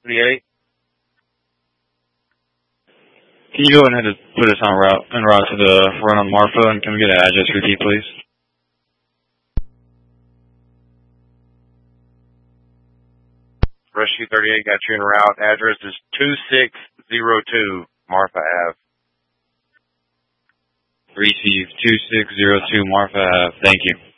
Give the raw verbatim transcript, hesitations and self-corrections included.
thirty-eight. Can you go ahead and put us on route en route to the run on Marfa, and can we get an address repeat, please? Rescue thirty-eight got you en route. Address is two six zero two Marfa Ave. Receive two six zero two Marfa Ave. Thank you.